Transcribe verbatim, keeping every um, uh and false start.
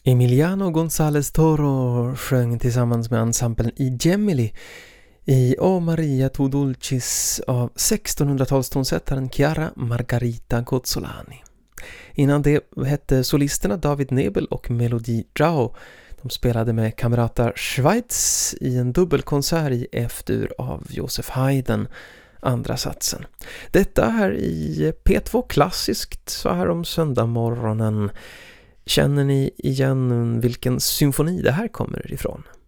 Emiliano González Toro sjöng tillsammans med ensemblen i Gemili i O Maria tu Dulcis av sextonhundratalstonsättaren Chiara Margarita Gozzolani. Innan det hette solisterna David Nebel och Melody Drao. De spelade med Camerata Schweiz i en dubbelkonsert i F-dur av Josef Haydn, andra satsen. Detta här i P två Klassiskt så här om söndagmorgonen. Känner ni igen vilken symfoni det här kommer ifrån?